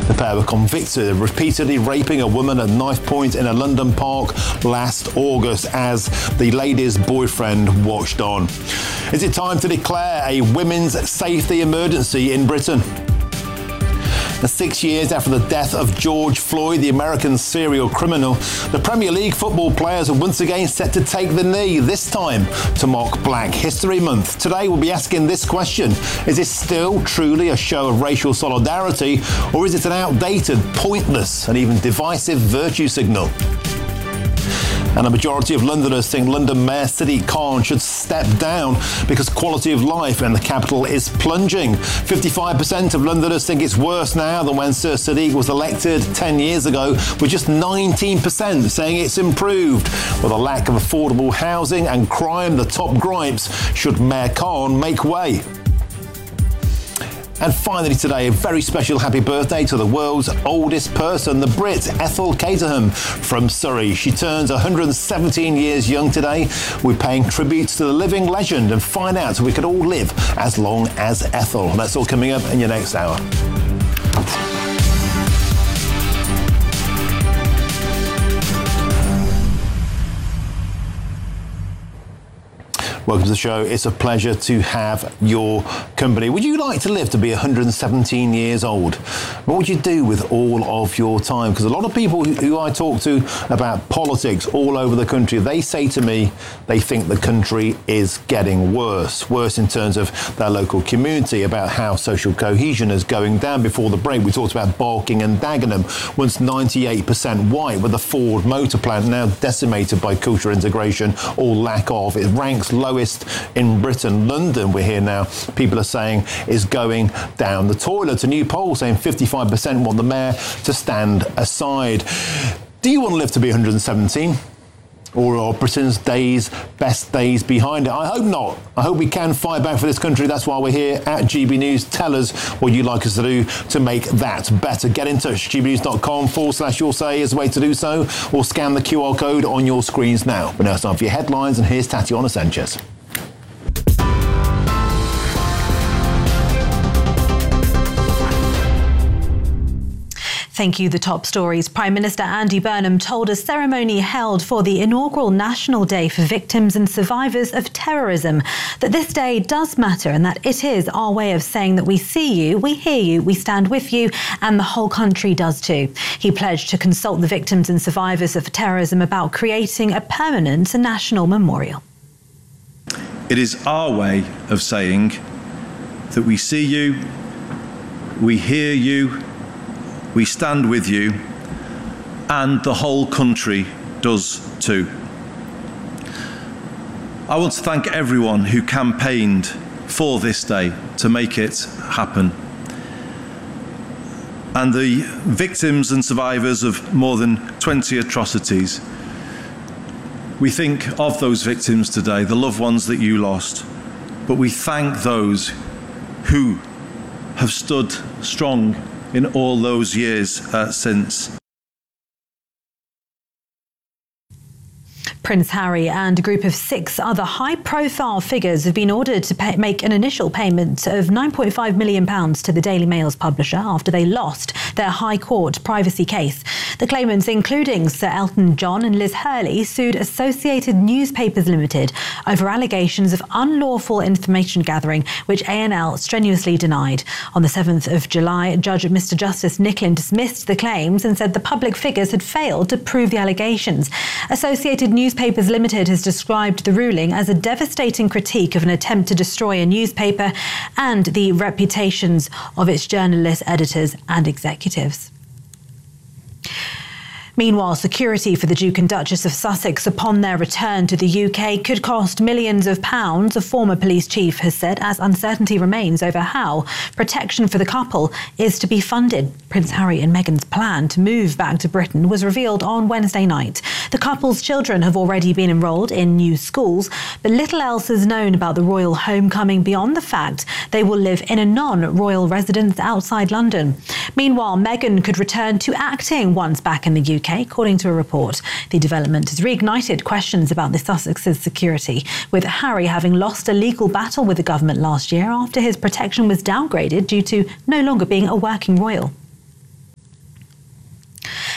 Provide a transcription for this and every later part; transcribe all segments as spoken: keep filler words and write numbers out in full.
The pair were convicted of repeatedly raping a woman at knife point in a London park last August as the lady's boyfriend watched on. Is it time to declare a women's safety emergency in Britain? Six years after the death of George Floyd, the American serial criminal, the Premier League football players are once again set to take the knee, this time to mark Black History Month. Today we'll be asking this question: is this still truly a show of racial solidarity, or is it an outdated, pointless and even divisive virtue signal? And a majority of Londoners think London Mayor Sadiq Khan should step down because quality of life in the capital is plunging. fifty-five percent of Londoners think it's worse now than when Sir Sadiq was elected ten years ago, with just nineteen percent saying it's improved. With a lack of affordable housing and crime the top gripes, should Mayor Khan make way? And finally today, a very special happy birthday to the world's oldest person, the Brit Ethel Caterham from Surrey. She turns one hundred seventeen years young today. We're paying tribute to the living legend and find out so we could all live as long as Ethel. That's all coming up in your next hour. Welcome to the show. It's a pleasure to have your company. Would you like to live to be one hundred seventeen years old? What would you do with all of your time? Because a lot of people who I talk to about politics all over the country, they say to me they think the country is getting worse. Worse in terms of their local community, about how social cohesion is going down. Before the break, we talked about Barking and Dagenham, once ninety-eight percent white, with a Ford motor plant now decimated by cultural integration or lack of. It ranks low in Britain. London, we're here now, people are saying is going down the toilet. A new poll saying fifty-five percent want the mayor to stand aside. Do you want to live to be one hundred seventeen? Or are Britain's days, best days behind it? I hope not. I hope we can fight back for this country. That's why we're here at G B News. Tell us what you'd like us to do to make that better. Get in touch. gbnews.com forward slash your say is the way to do so, or scan the Q R code on your screens now. But now it's time for your headlines, and here's Tatiana Sanchez. Thank you. The top stories. Prime Minister Andy Burnham told a ceremony held for the inaugural National Day for Victims and Survivors of Terrorism that this day does matter, and that it is our way of saying that we see you, we hear you, we stand with you, and the whole country does too. He pledged to consult the victims and survivors of terrorism about creating a permanent national memorial. It is our way of saying that we see you, we hear you, we stand with you, and the whole country does too. I want to thank everyone who campaigned for this day to make it happen. And the victims and survivors of more than twenty atrocities. We think of those victims today, the loved ones that you lost, but we thank those who have stood strong in all those years uh, since. Prince Harry and a group of six other high-profile figures have been ordered to pay, make an initial payment of nine point five million pounds to the Daily Mail's publisher after they lost their High Court privacy case. The claimants, including Sir Elton John and Liz Hurley, sued Associated Newspapers Limited over allegations of unlawful information gathering, which A N L strenuously denied. On the seventh of July, Judge Mister Justice Nicklin dismissed the claims and said the public figures had failed to prove the allegations. Associated Newspapers Limited has described the ruling as a devastating critique of an attempt to destroy a newspaper and the reputations of its journalists, editors and executives. Meanwhile, security for the Duke and Duchess of Sussex upon their return to the U K could cost millions of pounds, a former police chief has said, as uncertainty remains over how protection for the couple is to be funded. Prince Harry and Meghan's plan to move back to Britain was revealed on Wednesday night. The couple's children have already been enrolled in new schools, but little else is known about the royal homecoming beyond the fact they will live in a non-royal residence outside London. Meanwhile, Meghan could return to acting once back in the U K, according to a report. The development has reignited questions about the Sussex's security, with Harry having lost a legal battle with the government last year after his protection was downgraded due to no longer being a working royal.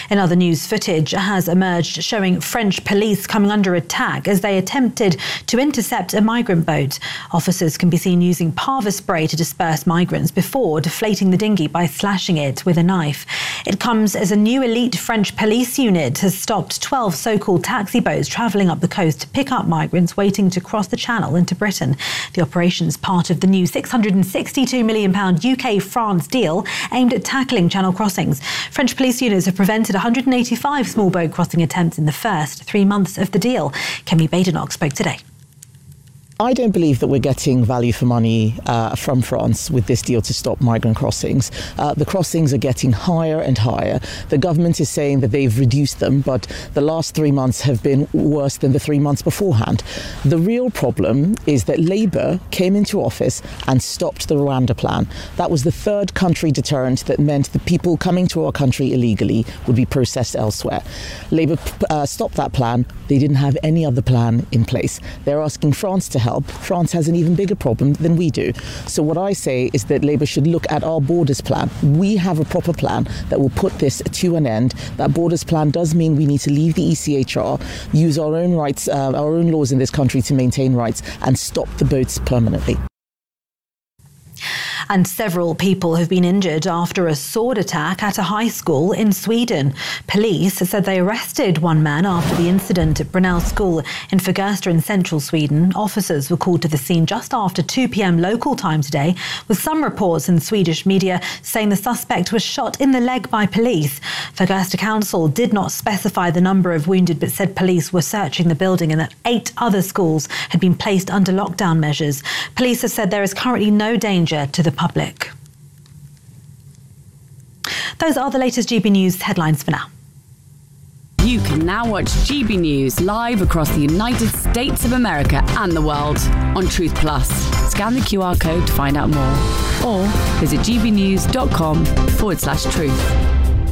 In other news, footage has emerged showing French police coming under attack as they attempted to intercept a migrant boat. Officers can be seen using Parva spray to disperse migrants before deflating the dinghy by slashing it with a knife. It comes as a new elite French police unit has stopped twelve so-called taxi boats travelling up the coast to pick up migrants waiting to cross the Channel into Britain. The operation is part of the new six hundred sixty-two million pounds U K-France deal aimed at tackling Channel crossings. French police units have prevented one hundred eighty-five small boat crossing attempts in the first three months of the deal. Kemi Badenoch spoke today. I don't believe that we're getting value for money uh, from France with this deal to stop migrant crossings. Uh, the crossings are getting higher and higher. The government is saying that they've reduced them, but the last three months have been worse than the three months beforehand. The real problem is that Labour came into office and stopped the Rwanda plan. That was the third country deterrent that meant the people coming to our country illegally would be processed elsewhere. Labour uh, stopped that plan. They didn't have any other plan in place. They're asking France to help. France has an even bigger problem than we do. So what I say is that Labour should look at our borders plan. We have a proper plan that will put this to an end. That borders plan does mean we need to leave the E C H R, use our own rights, uh, our own laws in this country to maintain rights, and stop the boats permanently. And several people have been injured after a sword attack at a high school in Sweden. Police said they arrested one man after the incident at Brunel School in Fagersta in central Sweden. Officers were called to the scene just after two p.m. local time today, with some reports in Swedish media saying the suspect was shot in the leg by police. Fagersta Council did not specify the number of wounded, but said police were searching the building and that eight other schools had been placed under lockdown measures. Police have said there is currently no danger to the public. Those are the latest G B News headlines for now. You can now watch G B News live across the United States of America and the world on Truth Plus. Scan the Q R code to find out more, or visit gbnews.com forward slash truth.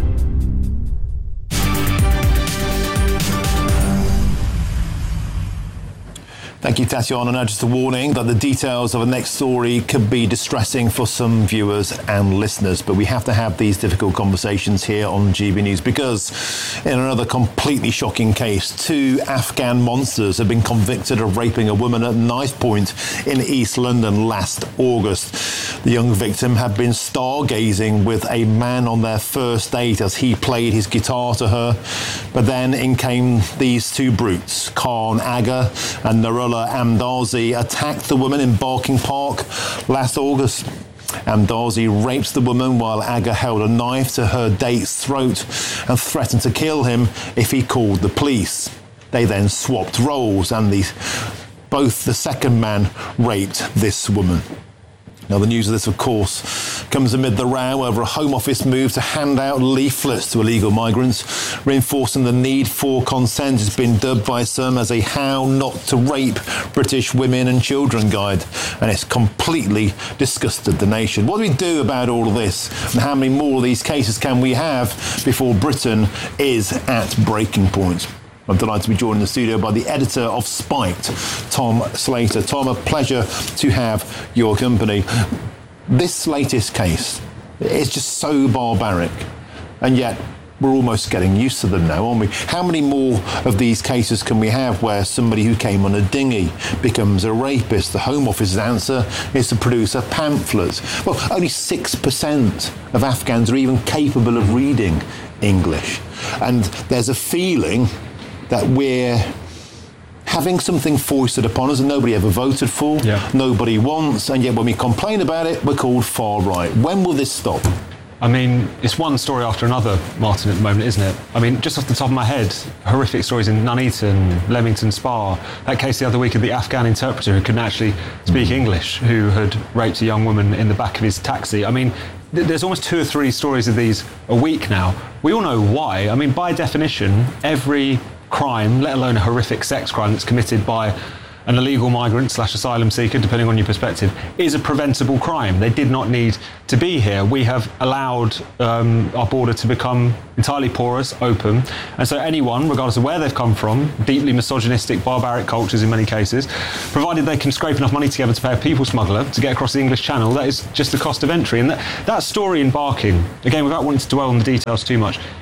Thank you, Tatiana. Now, just a warning that the details of the next story could be distressing for some viewers and listeners, but we have to have these difficult conversations here on G B News because in another completely shocking case, two Afghan monsters have been convicted of raping a woman at knife point in East London last August. The young victim had been stargazing with a man on their first date as he played his guitar to her, but then in came these two brutes, Khan Aga and Narullah Amdazi, attacked the woman in Barking Park last August. Amdazi raped the woman while Aga held a knife to her date's throat and threatened to kill him if he called the police. They then swapped roles and the, both the second man raped this woman. Now, the news of this, of course, comes amid the row over a Home Office move to hand out leaflets to illegal migrants, reinforcing the need for consent. It's been dubbed by some as a how not to rape British women and children guide, and it's completely disgusted the nation. What do we do about all of this, and how many more of these cases can we have before Britain is at breaking point? I'm delighted to be joined in the studio by the editor of Spiked, Tom Slater. Tom, a pleasure to have your company. This latest case is just so barbaric, and yet we're almost getting used to them now, aren't we? How many more of these cases can we have where somebody who came on a dinghy becomes a rapist? The Home Office's answer is to produce a pamphlet. Well, only six percent of Afghans are even capable of reading English. And there's a feeling that we're having something foisted upon us that nobody ever voted for, yeah. nobody wants, and yet when we complain about it, we're called far right. When will this stop? I mean, it's one story after another, Martin, at the moment, isn't it? I mean, just off the top of my head, horrific stories in Nuneaton, Leamington Spa, that case the other week of the Afghan interpreter who couldn't actually speak English, who had raped a young woman in the back of his taxi. I mean, th- there's almost two or three stories of these a week now. We all know why. I mean, by definition, every crime, let alone a horrific sex crime that's committed by an illegal migrant slash asylum seeker, depending on your perspective, is a preventable crime. They did not need to be here. We have allowed um, our border to become entirely porous, open, and so anyone, regardless of where they've come from, deeply misogynistic, barbaric cultures in many cases, provided they can scrape enough money together to pay a people smuggler to get across the English Channel, that is just the cost of entry. And that, that story in Barking, again, without wanting to dwell on the details too much,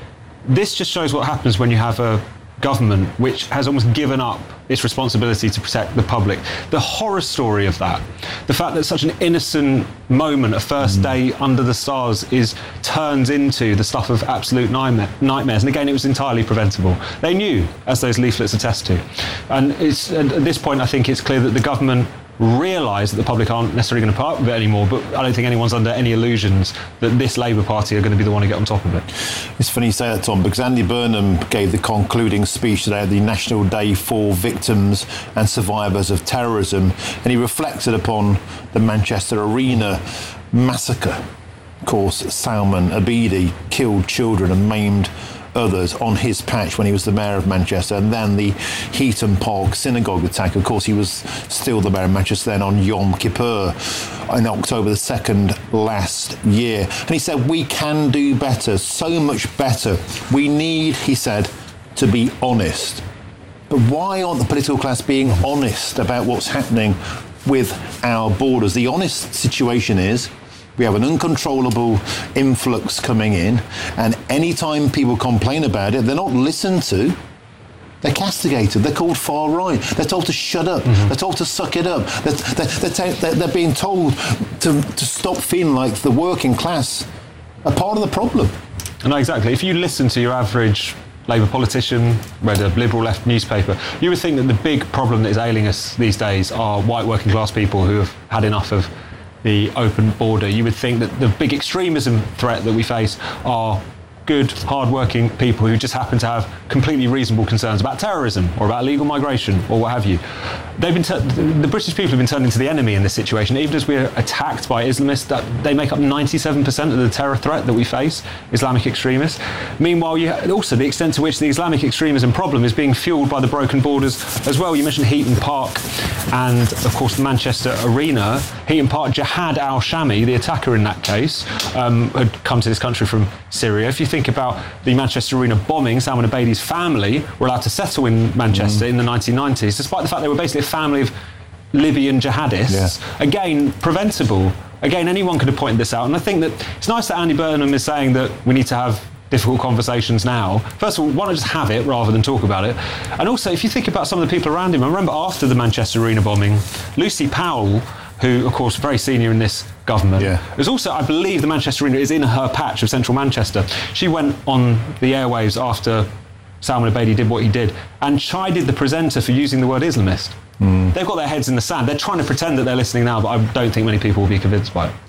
this just shows what happens when you have a government which has almost given up its responsibility to protect the public. The horror story of that, the fact that such an innocent moment, a first day under the stars, is turns into the stuff of absolute nightmare, nightmares. And again, it was entirely preventable. They knew, as those leaflets attest to. And it's, and at this point, I think it's clear that the government realise that the public aren't necessarily going to put up with it anymore, but I don't think anyone's under any illusions that this Labour Party are going to be the one to get on top of it. It's funny you say that, Tom, because Andy Burnham gave the concluding speech today at the National Day for Victims and Survivors of Terrorism, and he reflected upon the Manchester Arena massacre. Of course, Salman Abedi killed children and maimed others on his patch when he was the mayor of Manchester, and then the Heaton Park synagogue attack. Of course, he was still the mayor of Manchester then on Yom Kippur in October the second last year. And he said, we can do better, so much better. We need, he said, to be honest. But why aren't the political class being honest about what's happening with our borders? The honest situation is we have an uncontrollable influx coming in, and anytime people complain about it, they're not listened to. They're castigated. They're called far right. They're told to shut up. Mm-hmm. They're told to suck it up. They're, they're, they're, they're, they're being told to, to stop feeling like the working class are part of the problem. No, exactly. If you listen to your average Labour politician, read a liberal left newspaper, you would think that the big problem that is ailing us these days are white working class people who have had enough of the open border. You would think that the big extremism threat that we face are good, hard-working people who just happen to have completely reasonable concerns about terrorism or about illegal migration or what have you. They've been t- the British people have been turned into the enemy in this situation. Even as we're attacked by Islamists, that they make up ninety-seven percent of the terror threat that we face, Islamic extremists. Meanwhile, you ha- also the extent to which the Islamic extremism problem is being fueled by the broken borders as well. You mentioned Heaton Park and, of course, the Manchester Arena. Heaton Park, Jihad al-Shami, the attacker in that case, um, had come to this country from Syria. If you think about the Manchester Arena bombing, Salman Abedi's family were allowed to settle in Manchester mm. in the nineteen nineties, despite the fact they were basically a family of Libyan jihadists. Yeah. Again, preventable. Again, anyone could have pointed this out. And I think that it's nice that Andy Burnham is saying that we need to have difficult conversations now. First of all, why not just have it rather than talk about it? And also, if you think about some of the people around him, I remember after the Manchester Arena bombing, Lucy Powell, who, of course, very senior in this government, yeah. was also, I believe, the Manchester Arena is in her patch of central Manchester. She went on the airwaves after Salman Abedi did what he did and chided the presenter for using the word Islamist. Mm. They've got their heads in the sand. They're trying to pretend that they're listening now, but I don't think many people will be convinced by it.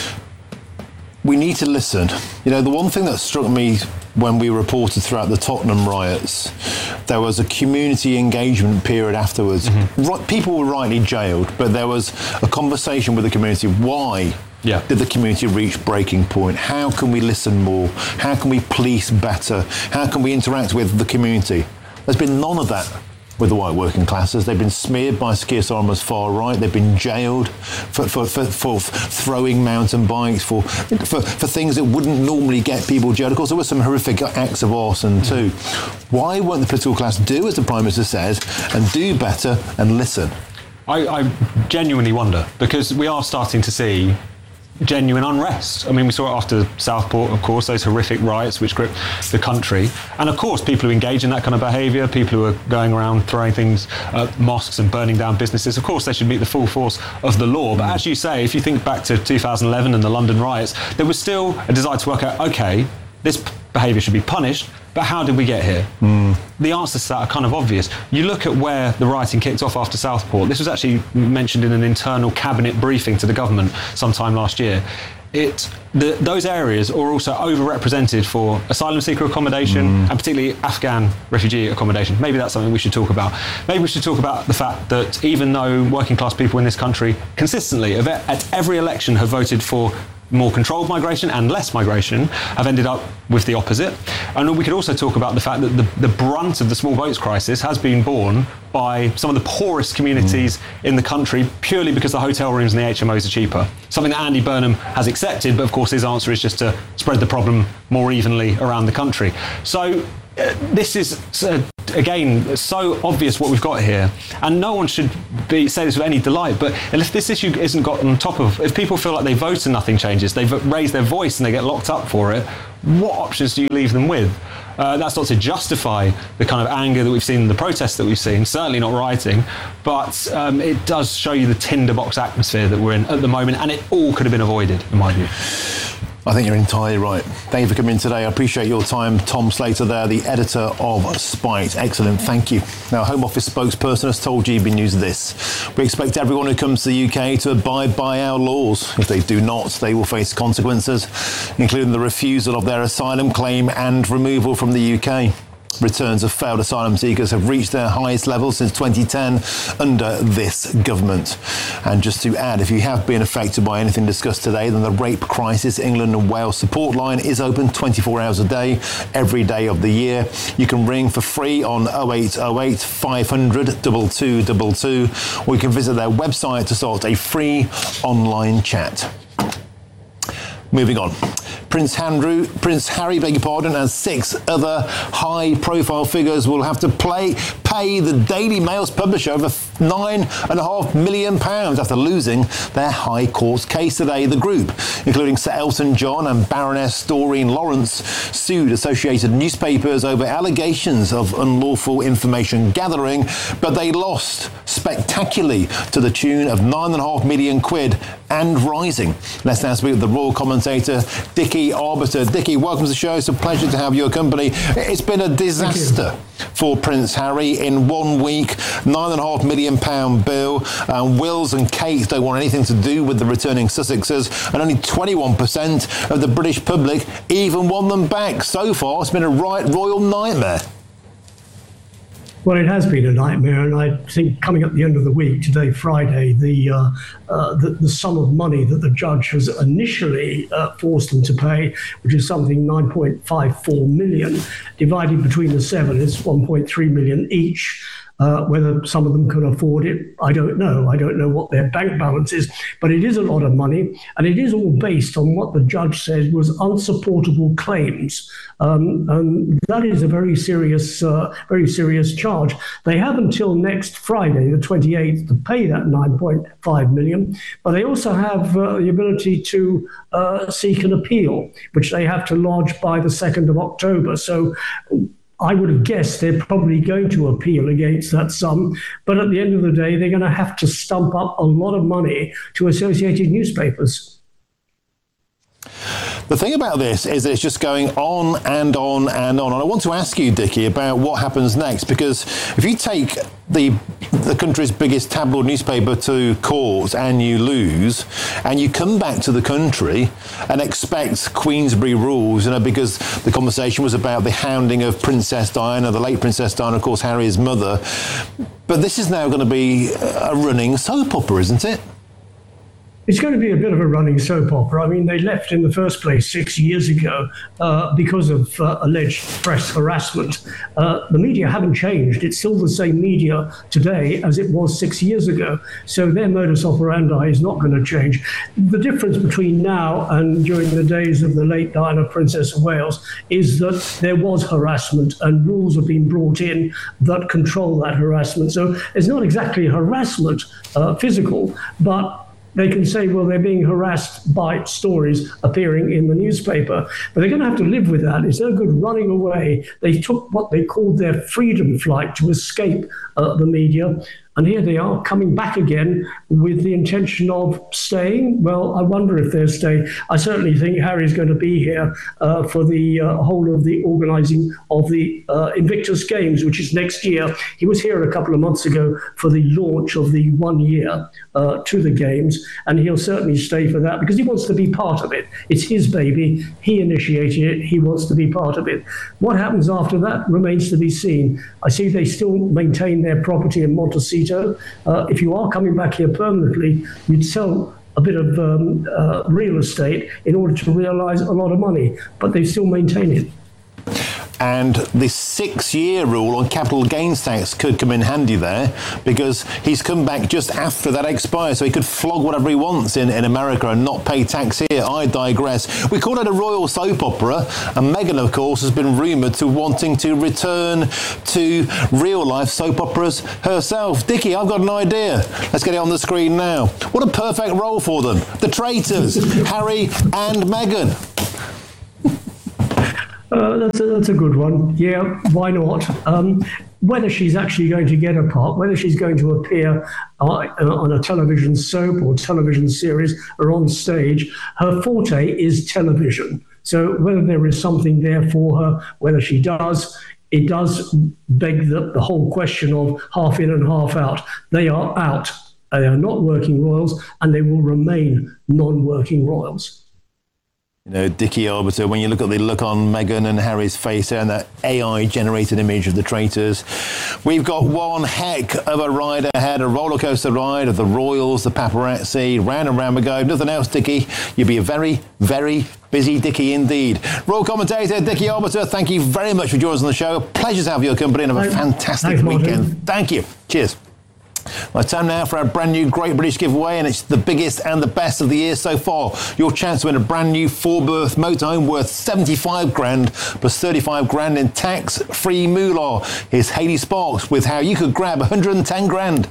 We need to listen. You know, the one thing that struck me when we reported throughout the Tottenham riots, there was a community engagement period afterwards. Mm-hmm. Right, people were rightly jailed, but there was a conversation with the community. Why yeah. did the community reach breaking point? How can we listen more? How can we police better? How can we interact with the community? There's been none of that with the white working classes. They've been smeared by Keir Starmer's far right. They've been jailed for, for, for, for throwing mountain bikes, for, for for things that wouldn't normally get people jailed. Of course, there were some horrific acts of arson too. Why won't the political class do as the Prime Minister says and do better and listen? I, I genuinely wonder, because we are starting to see genuine unrest. I mean, we saw it after Southport, of course, those horrific riots which gripped the country. And of course, people who engage in that kind of behaviour, people who are going around throwing things at mosques and burning down businesses, of course, they should meet the full force of the law. But as you say, if you think back to two thousand eleven and the London riots, there was still a desire to work out, OK, this behaviour should be punished, but how did we get here? Mm. The answers to that are kind of obvious. You look at where the rioting kicked off after Southport. This was actually mentioned in an internal cabinet briefing to the government sometime last year. It, the, those areas are also overrepresented for asylum seeker accommodation mm. and particularly Afghan refugee accommodation. Maybe that's something we should talk about. Maybe we should talk about the fact that even though working class people in this country consistently at every election have voted for more controlled migration and less migration, have ended up with the opposite. And we could also talk about the fact that the, the brunt of the small boats crisis has been borne by some of the poorest communities mm. in the country, purely because the hotel rooms and the H M Os are cheaper. Something that Andy Burnham has accepted, but of course his answer is just to spread the problem more evenly around the country. So uh, this is uh, again, so obvious what we've got here. And no one should be say this with any delight, but if this issue isn't got on top of, if people feel like they vote and nothing changes, they've raised their voice and they get locked up for it, what options do you leave them with? Uh, that's not to justify the kind of anger that we've seen in the protests that we've seen, certainly not rioting, but um, it does show you the tinderbox atmosphere that we're in at the moment, and it all could have been avoided, in my view. I think you're entirely right. Thank you for coming in today. I appreciate your time. Tom Slater there, the editor of Spite. Excellent, thank you. Now, Home Office spokesperson has told G B News this. We expect everyone who comes to the U K to abide by our laws. If they do not, they will face consequences, including the refusal of their asylum claim and removal from the U K. Returns of failed asylum seekers have reached their highest level since twenty ten under this government. And just to add, if you have been affected by anything discussed today, then the Rape Crisis England and Wales support line is open twenty-four hours a day, every day of the year. You can ring for free on oh eight oh eight, five hundred, two two two two, or you can visit their website to start a free online chat. Moving on. Prince Andrew, Prince Harry, beg your pardon, and six other high-profile figures will have to play, pay the Daily Mail's publisher over nine and a half million pounds after losing their High Court case today. The group, including Sir Elton John and Baroness Doreen Lawrence, sued Associated Newspapers over allegations of unlawful information gathering, but they lost spectacularly to the tune of nine and a half million quid and rising. Let's now speak with the royal commentator, Dickie Arbiter. Dickie, welcome to the show. It's a pleasure to have your company. It's been a disaster for Prince Harry in one week. Nine and a half million pound bill. Um, Wills and Kate don't want anything to do with the returning Sussexes, and only twenty-one percent of the British public even want them back. So far, it's been a right royal nightmare. Well, it has been a nightmare, and I think coming up the end of the week, today, Friday, the uh, uh, the, the sum of money that the judge has initially uh, forced them to pay, which is something nine point five four million, divided between the seven is one point three million each. Uh, whether some of them can afford it, I don't know. I don't know what their bank balance is, but it is a lot of money, and it is all based on what the judge said was unsupportable claims. Um, and that is a very serious, uh, very serious charge. They have until next Friday, the twenty-eighth, to pay that nine point five million, but they also have uh, the ability to uh, seek an appeal, which they have to lodge by the second of October. So I would have guessed they're probably going to appeal against that sum, but at the end of the day, they're going to have to stump up a lot of money to Associated Newspapers. The thing about this is that it's just going on and on and on. And I want to ask you, Dickie, about what happens next, because if you take the the country's biggest tabloid newspaper to court and you lose, and you come back to the country and expect Queensberry rules, you know, because the conversation was about the hounding of Princess Diana, the late Princess Diana, of course, Harry's mother. But this is now going to be a running soap opera, isn't it? It's going to be a bit of a running soap opera. I mean, they left in the first place six years ago uh, because of uh, alleged press harassment. Uh, the media haven't changed. It's still the same media today as it was six years ago. So their modus operandi is not going to change. The difference between now and during the days of the late Diana, Princess of Wales, is that there was harassment and rules have been brought in that control that harassment. So it's not exactly harassment, uh, physical, but they can say, well, they're being harassed by stories appearing in the newspaper. But they're going to have to live with that. It's no good running away. They took what they called their freedom flight to escape uh, the media. And here they are coming back again with the intention of staying. Well, I wonder if they'll stay. I certainly think Harry's going to be here uh, for the uh, whole of the organising of the uh, Invictus Games, which is next year. He was here a couple of months ago for the launch of the one year uh, to the Games, and he'll certainly stay for that because he wants to be part of it. It's his baby. He initiated it. He wants to be part of it. What happens after that remains to be seen. I see they still maintain their property in Montecito. Uh, if you are coming back here permanently, you'd sell a bit of um, uh, real estate in order to realise a lot of money, but they still maintain it. And this six-year rule on capital gains tax could come in handy there, because he's come back just after that expires, so he could flog whatever he wants in, in America and not pay tax here. I digress. We call it a royal soap opera, and Meghan, of course, has been rumoured to wanting to return to real-life soap operas herself. Dickie, I've got an idea. Let's get it on the screen now. What a perfect role for them. The traitors, Harry and Meghan. Uh, that's, a, that's a good one. Yeah, why not? Um, whether she's actually going to get a part, whether she's going to appear uh, on a television soap or television series or on stage, her forte is television. So whether there is something there for her, whether she does, it does beg the, the whole question of half in and half out. They are out. They are not working royals, and they will remain non-working royals. You know, Dickie Arbiter, when you look at the look on Meghan and Harry's face there and that A I-generated image of the traitors, we've got one heck of a ride ahead, a roller coaster ride of the royals, the paparazzi, round and round we go. Nothing else, Dickie. You'll be a very, very busy Dickie indeed. Royal commentator Dickie Arbiter, thank you very much for joining us on the show. Pleasure to have your company and have a fantastic Thanks, weekend. Martin. Thank you. Cheers. Well, time now for our brand new Great British giveaway, and it's the biggest and the best of the year so far. Your chance to win a brand new four-berth motorhome worth seventy-five grand plus thirty-five grand in tax-free moolah. Here's Hayley Sparks with how you could grab one hundred ten grand.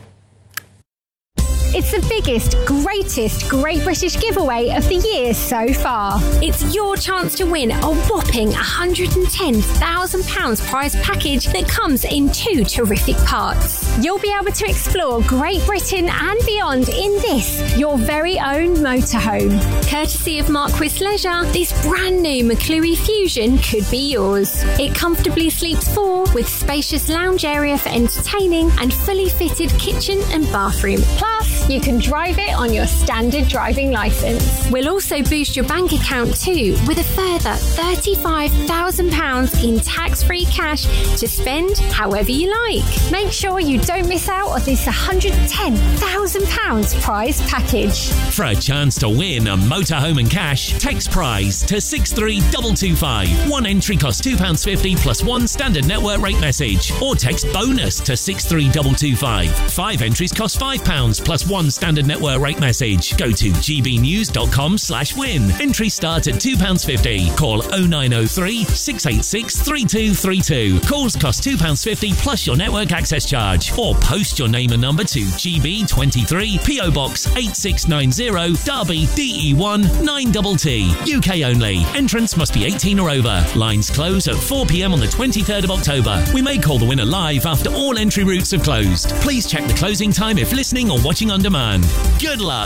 It's the biggest, greatest Great British giveaway of the year so far. It's your chance to win a whopping one hundred ten thousand pounds prize package that comes in two terrific parts. You'll be able to explore Great Britain and beyond in this, your very own motorhome. Courtesy of Marquis Leisure, this brand new McClure Fusion could be yours. It comfortably sleeps four with spacious lounge area for entertaining and fully fitted kitchen and bathroom. Plus, you can drive it on your standard driving licence. We'll also boost your bank account too with a further thirty-five thousand pounds in tax-free cash to spend however you like. Make sure you don't miss out on this one hundred ten thousand pounds prize package. For a chance to win a motorhome and cash, text prize to six three two two five. One entry costs two pounds fifty plus one standard network rate message. Or text bonus to six three two two five. Five entries cost five pounds plus one standard network rate message. Go to gbnews.com slash win. Entry start at two pounds fifty. Call oh nine oh three, six eight six, three two three two. Calls cost two pounds fifty plus your network access charge. Or post your name and number to G B twenty-three, P O Box eight six nine zero, Derby, D E one nine T T. U K only. Entrance must be eighteen or over. Lines close at four p.m. on the twenty-third of October. We may call the winner live after all entry routes have closed. Please check the closing time if listening or watching on demand. Good luck.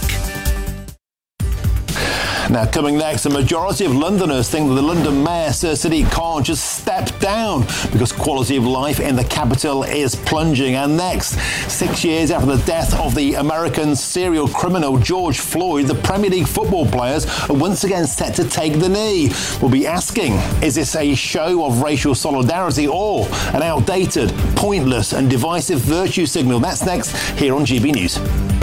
Now, coming next, a majority of Londoners think that the London Mayor, Sir Sadiq Khan, just stepped down because quality of life in the capital is plunging. And next, six years after the death of the American serial criminal George Floyd, the Premier League football players are once again set to take the knee. We'll be asking, is this a show of racial solidarity or an outdated, pointless and divisive virtue signal? That's next here on G B News.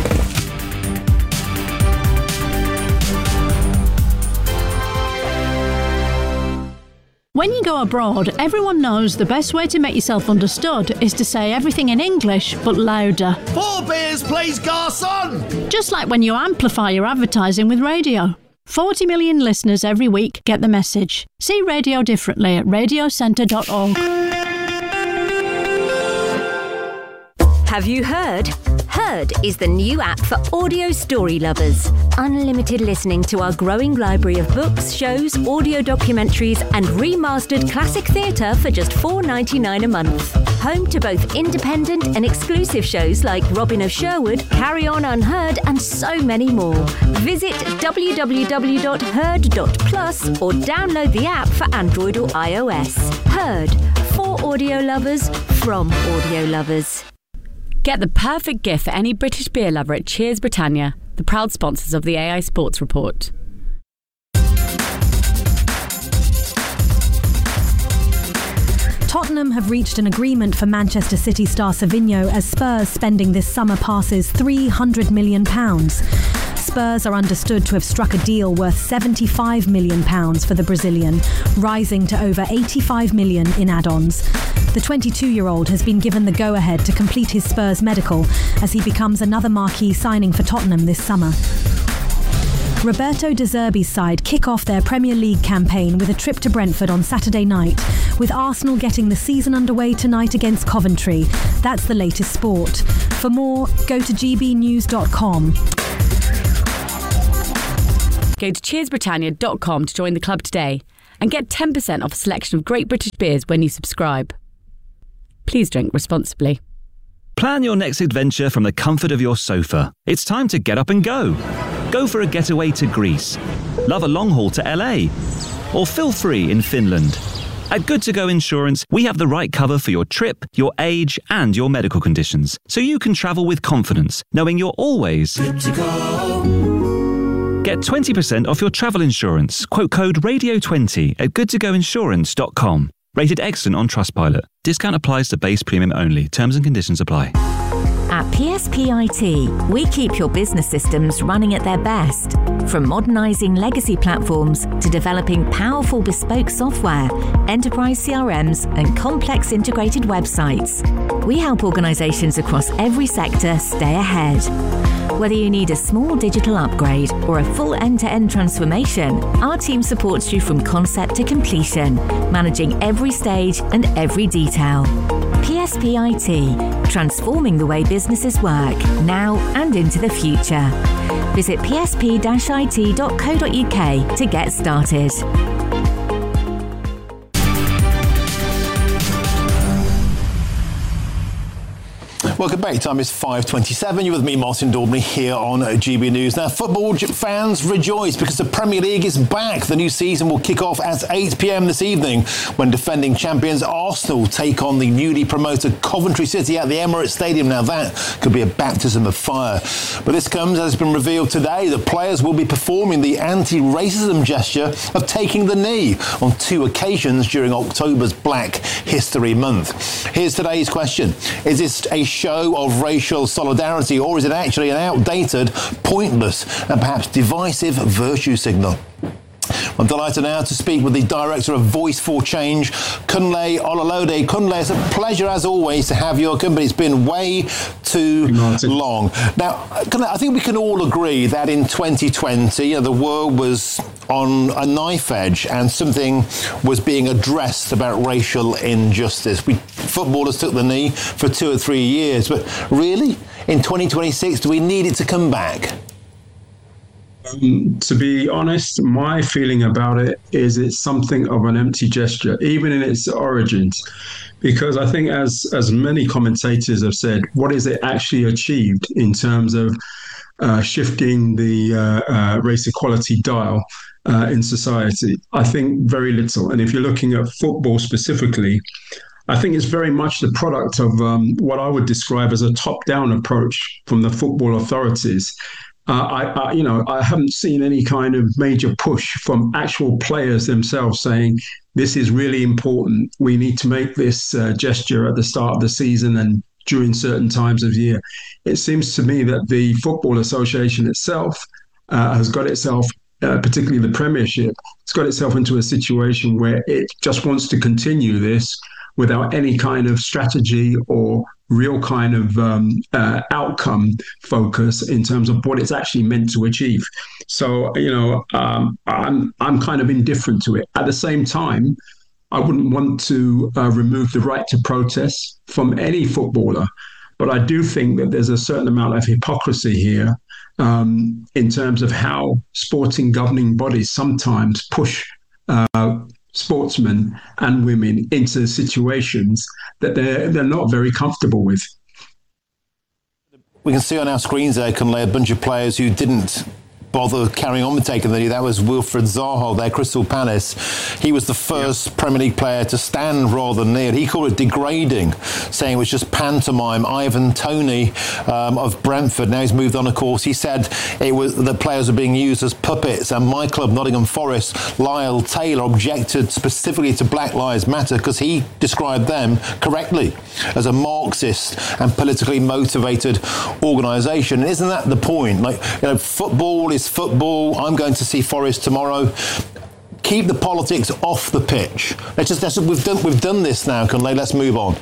When you go abroad, everyone knows the best way to make yourself understood is to say everything in English, but louder. Four beers, please, garçon! Just like when you amplify your advertising with radio. forty million listeners every week get the message. See radio differently at radio centre dot org. Have you heard? Heard is the new app for audio story lovers. Unlimited listening to our growing library of books, shows, audio documentaries and remastered classic theatre for just four dollars ninety-nine a month. Home to both independent and exclusive shows like Robin of Sherwood, Carry On Unheard and so many more. Visit w w w dot heard dot plus or download the app for Android or iOS. Heard. For audio lovers, from audio lovers. Get the perfect gift for any British beer lover at Cheers Britannia, the proud sponsors of the A I Sports Report. Tottenham have reached an agreement for Manchester City star Savinho as Spurs spending this summer passes three hundred million pounds. Spurs are understood to have struck a deal worth seventy-five million pounds for the Brazilian, rising to over eighty-five million pounds in add-ons. The twenty-two-year-old has been given the go-ahead to complete his Spurs medical as he becomes another marquee signing for Tottenham this summer. Roberto De Zerbi's side kick off their Premier League campaign with a trip to Brentford on Saturday night, with Arsenal getting the season underway tonight against Coventry. That's the latest sport. For more, go to g b news dot com. Go to cheers britannia dot com to join the club today and get ten percent off a selection of great British beers when you subscribe. Please drink responsibly. Plan your next adventure from the comfort of your sofa. It's time to get up and go. Go for a getaway to Greece. Love a long haul to L A. Or feel free in Finland. At Good To Go Insurance, we have the right cover for your trip, your age, and your medical conditions, so you can travel with confidence, knowing you're always good to go. Get twenty percent off your travel insurance. Quote code radio twenty at good to go insurance dot com. Rated excellent on Trustpilot. Discount applies to base premium only. Terms and conditions apply. At P S P I T, we keep your business systems running at their best. From modernising legacy platforms to developing powerful bespoke software, enterprise C R Ms and complex integrated websites. We help organisations across every sector stay ahead. Whether you need a small digital upgrade or a full end-to-end transformation, our team supports you from concept to completion, managing every stage and every detail. P S P I T, transforming the way businesses work, now and into the future. Visit p s p dash i t dot co dot u k to get started. Welcome back. Time is five twenty-seven. You're with me, Martin Daubney, here on G B News. Now, football fans rejoice because the Premier League is back. The new season will kick off at eight p.m. this evening when defending champions Arsenal take on the newly promoted Coventry City at the Emirates Stadium. Now, that could be a baptism of fire. But this comes, as has been revealed today, that players will be performing the anti-racism gesture of taking the knee on two occasions during October's Black History Month. Here's today's question. Is this a show of racial solidarity, or is it actually an outdated, pointless and perhaps divisive virtue signal? I'm delighted now to speak with the director of Voice for Change, Kunle Olalode. Kunle, it's a pleasure as always to have your company. It's been way too long. Now, Kunle, I think we can all agree that in twenty twenty, you know, the world was on a knife edge and something was being addressed about racial injustice. We footballers took the knee for two or three years, but really, in twenty twenty-six, do we need it to come back? Um, to be honest, my feeling about it is it's something of an empty gesture, even in its origins, because I think as as many commentators have said, what is it actually achieved in terms of uh, shifting the uh, uh, race equality dial uh, in society? I think very little. And if you're looking at football specifically, I think it's very much the product of um, what I would describe as a top-down approach from the football authorities. Uh, I, I, you know, I haven't seen any kind of major push from actual players themselves saying this is really important. We need to make this uh, gesture at the start of the season and during certain times of year. It seems to me that the Football Association itself uh, has got itself, uh, particularly the Premiership, it's got itself into a situation where it just wants to continue this without any kind of strategy or real kind of um, uh, outcome focus in terms of what it's actually meant to achieve. So, you know, um, I'm I'm kind of indifferent to it. At the same time, I wouldn't want to uh, remove the right to protest from any footballer. But I do think that there's a certain amount of hypocrisy here um, in terms of how sporting governing bodies sometimes push uh, sportsmen and women into situations that they're they're not very comfortable with. We can see on our screens there, Kunle, a bunch of players who didn't bother carrying on with taking the knee. That was Wilfried Zaha, their Crystal Palace. He was the first yeah. Premier League player to stand rather than kneel. He called it degrading, saying it was just pantomime. Ivan Toney um, of Brentford, now he's moved on, of course, he said it was the players are being used as puppets. And my club, Nottingham Forest, Lyle Taylor, objected specifically to Black Lives Matter because he described them correctly as a Marxist and politically motivated organisation. And isn't that the point? Like, you know, football is football. I'm going to see Forest tomorrow. Keep the politics off the pitch. Let's just, let's, we've done we've done this now, Kunle. Let's move on.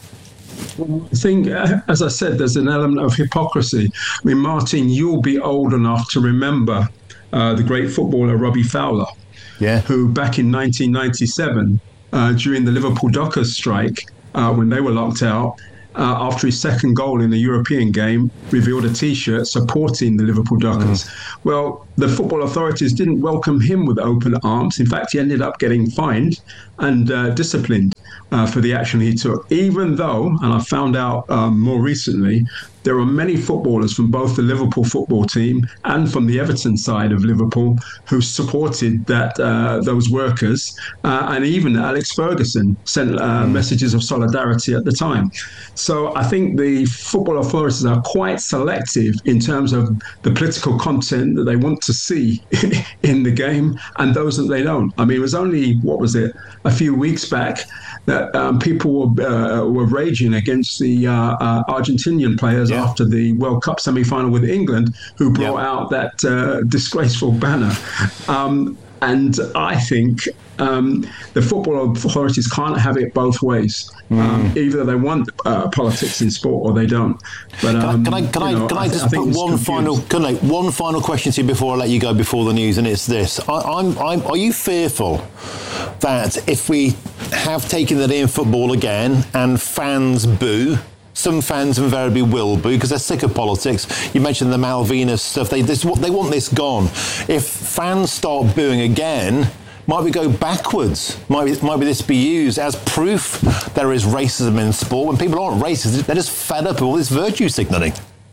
I think, as I said, there's an element of hypocrisy. I mean, Martin, you'll be old enough to remember uh, the great footballer Robbie Fowler, yeah, who back in nineteen ninety-seven, uh, during the Liverpool Dockers strike, uh, when they were locked out, Uh, after his second goal in the European game, revealed a T-shirt supporting the Liverpool Dockers. Mm. Well, the football authorities didn't welcome him with open arms. In fact, he ended up getting fined and uh, disciplined uh, for the action he took, even though, and I found out um, more recently, there are many footballers from both the Liverpool football team and from the Everton side of Liverpool who supported that uh, those workers, uh, and even Alex Ferguson sent uh, mm. messages of solidarity at the time. So I think the football authorities are quite selective in terms of the political content that they want to see in the game and those that they don't. I mean, it was only, what was it, a few weeks back that um, people were, uh, were raging against the uh, uh, Argentinian players yeah. after the World Cup semi-final with England, who brought yeah. out that uh, disgraceful banner. Um, and I think um, the football authorities can't have it both ways. Mm. Um, either they want uh, politics in sport or they don't. But um, can I can I, can I, can I, I just I put one confused. final can I, one final question to you before I let you go before the news, and it's this: I, I'm, I'm, are you fearful that if we have taken the knee in football again and fans boo? Some fans invariably will boo because they're sick of politics. You mentioned the Malvinas stuff. They this they want this gone. If fans start booing again, might we go backwards? Might we, might this be used as proof there is racism in sport when people aren't racist? They're just fed up with all this virtue signalling.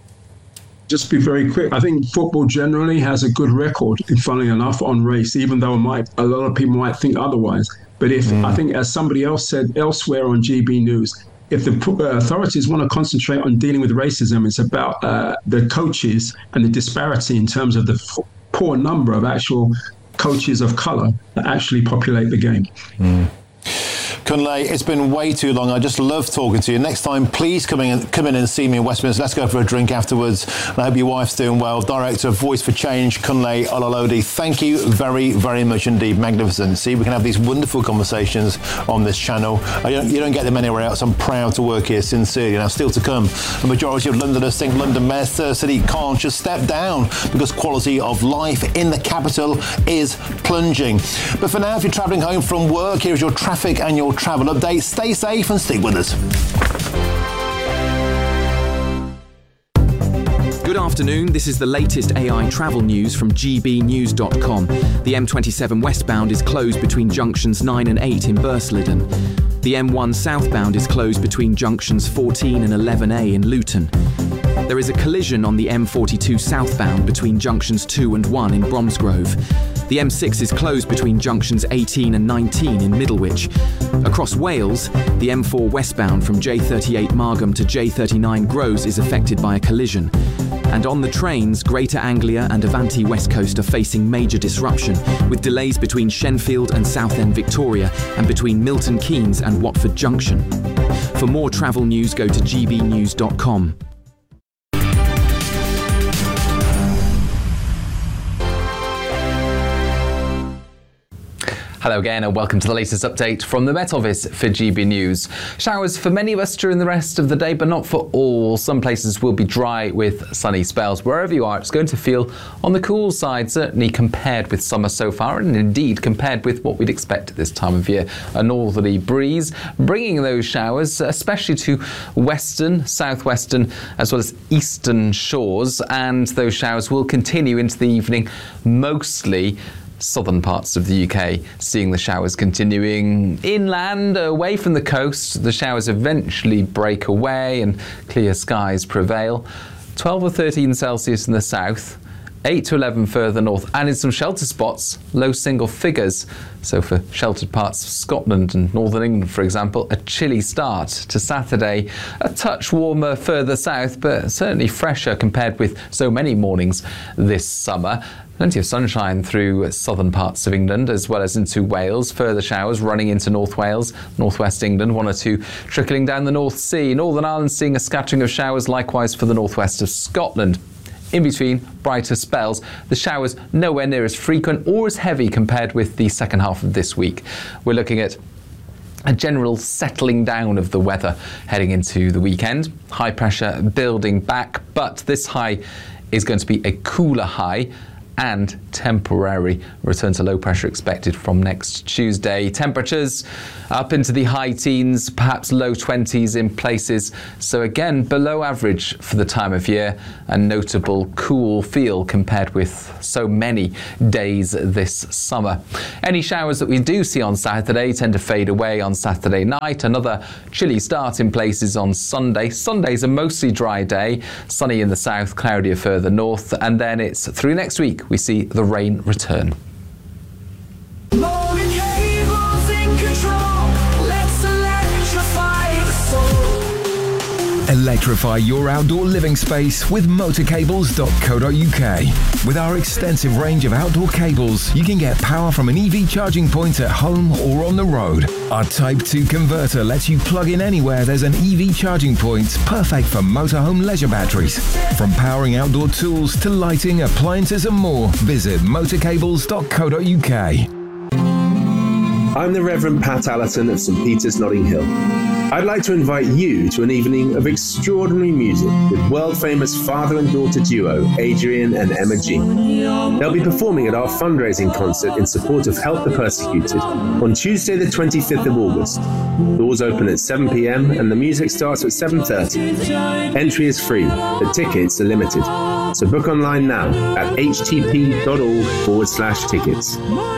Just be very quick. I think football generally has a good record, funnily enough, on race, even though it might, a lot of people might think otherwise. But if mm. I think, as somebody else said elsewhere on G B News, if the authorities want to concentrate on dealing with racism, it's about uh, the coaches and the disparity in terms of the f- poor number of actual coaches of colour that actually populate the game. Mm. Kunle, it's been way too long. I just love talking to you. Next time, please come in, come in and see me in Westminster. Let's go for a drink afterwards. And I hope your wife's doing well. Director of Voice for Change, Kunle Olalode. Thank you very, very much indeed. Magnificent. See, we can have these wonderful conversations on this channel. You don't, you don't get them anywhere else. I'm proud to work here, sincerely. Now, still to come, the majority of Londoners think London Mayor Sir City can't just step down because quality of life in the capital is plunging. But for now, if you're travelling home from work, here's your traffic and your travel update. Stay safe and stick with us. Good afternoon, this is the latest A I travel news from G B news dot com. The M twenty-seven westbound is closed between junctions nine and eight in Bursleden. The M one southbound is closed between junctions fourteen and eleven A in Luton. There is a collision on the M forty-two southbound between junctions two and one in Bromsgrove. The M six is closed between junctions eighteen and nineteen in Middlewich. Across Wales, the M four westbound from J thirty-eight Margam to J thirty-nine Grows is affected by a collision. And on the trains, Greater Anglia and Avanti West Coast are facing major disruption, with delays between Shenfield and Southend Victoria and between Milton Keynes and Watford Junction. For more travel news, go to G B news dot com. Hello again and welcome to the latest update from the Met Office for G B News. Showers for many of us during the rest of the day, but not for all. Some places will be dry with sunny spells. Wherever you are, it's going to feel on the cool side, certainly compared with summer so far, and indeed compared with what we'd expect at this time of year. A northerly breeze bringing those showers, especially to western, southwestern, as well as eastern shores, and those showers will continue into the evening, mostly southern parts of the U K, seeing the showers continuing inland, away from the coast. The showers eventually break away and clear skies prevail. twelve or thirteen Celsius in the south, eight to eleven further north, and in some sheltered spots, low single figures. So for sheltered parts of Scotland and northern England, for example, a chilly start to Saturday. A touch warmer further south, but certainly fresher compared with so many mornings this summer. Plenty of sunshine through southern parts of England as well as into Wales. Further showers running into North Wales, northwest England, one or two trickling down the North Sea. Northern Ireland seeing a scattering of showers, likewise for the northwest of Scotland. In between, brighter spells. The showers nowhere near as frequent or as heavy compared with the second half of this week. We're looking at a general settling down of the weather heading into the weekend. High pressure building back, but this high is going to be a cooler high and temporary. Return to low pressure expected from next Tuesday. Temperatures up into the high teens, perhaps low twenties in places. So again, below average for the time of year. A notable cool feel compared with so many days this summer. Any showers that we do see on Saturday tend to fade away on Saturday night. Another chilly start in places on Sunday. Sunday's a mostly dry day. Sunny in the south, cloudier further north. And then it's through next week we see the rain return. Electrify your outdoor living space with motor cables dot co dot U K. With our extensive range of outdoor cables, you can get power from an E V charging point at home or on the road. Our Type two converter lets you plug in anywhere there's an E V charging point, perfect for motorhome leisure batteries. From powering outdoor tools to lighting, appliances and more, visit motor cables dot co dot U K. I'm the Reverend Pat Allerton of St Peter's, Notting Hill. I'd like to invite you to an evening of extraordinary music with world-famous father and daughter duo Adrian and Emma G. They'll be performing at our fundraising concert in support of Help the Persecuted on Tuesday the twenty-fifth of August. Doors open at seven p m and the music starts at seven thirty. Entry is free, but tickets are limited. So book online now at htp.org forward slash tickets.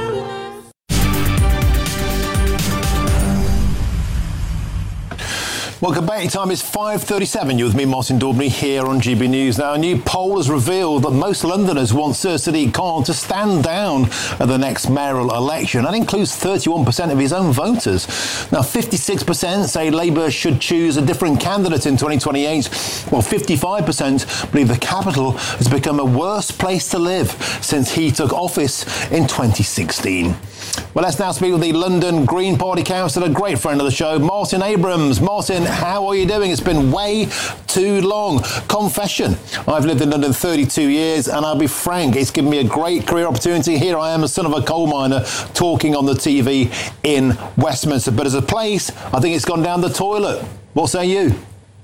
Welcome back. Time is five thirty-seven. You're with me, Martin Daubney, here on G B News. Now, a new poll has revealed that most Londoners want Sir Sadiq Khan to stand down at the next mayoral election. That includes thirty-one percent of his own voters. Now, fifty-six percent say Labour should choose a different candidate in twenty twenty-eight, while fifty-five percent believe the capital has become a worse place to live since he took office in twenty sixteen. Well, let's now speak with the London Green Party councillor, a great friend of the show, Martin Abrams. Martin, how are you doing? It's been way too long. Confession, I've lived in London thirty-two years, and I'll be frank, it's given me a great career opportunity. Here I am, a son of a coal miner, talking on the T V in Westminster. But as a place, I think it's gone down the toilet. What say you?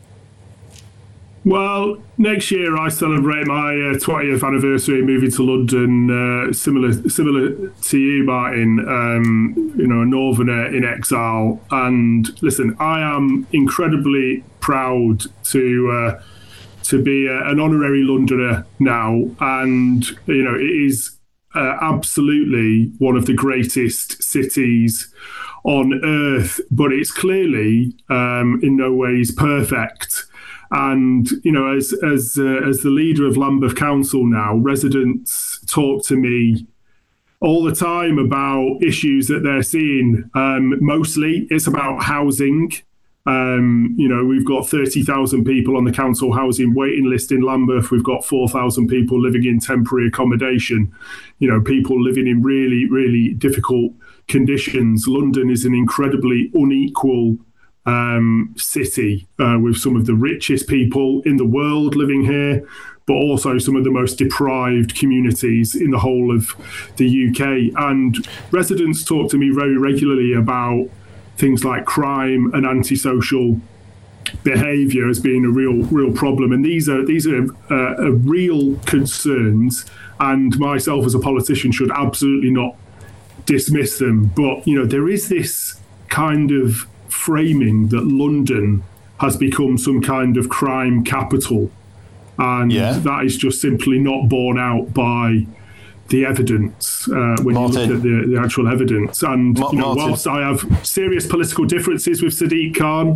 Well, next year I celebrate my uh, twentieth anniversary moving to London. Uh, similar, similar to you, Martin. Um, you know, a Northerner in exile. And listen, I am incredibly proud to uh, to be a, an honorary Londoner now. And you know, it is uh, absolutely one of the greatest cities on earth. But it's clearly um, in no ways perfect. And, you know, as as uh, as the leader of Lambeth Council now, residents talk to me all the time about issues that they're seeing. Um, mostly it's about housing. Um, you know, we've got thirty thousand people on the council housing waiting list in Lambeth. We've got four thousand people living in temporary accommodation. You know, people living in really, really difficult conditions. London is an incredibly unequal um city uh, with some of the richest people in the world living here, but also some of the most deprived communities in the whole of the U K. And residents talk to me very regularly about things like crime and antisocial behaviour as being a real real problem. And these are these are uh, are real concerns, and myself as a politician should absolutely not dismiss them. But you know, there is this kind of framing that London has become some kind of crime capital, and yeah. that is just simply not borne out by the evidence uh, when Martin. you look at the, the actual evidence. And Ma- you know, whilst I have serious political differences with Sadiq Khan,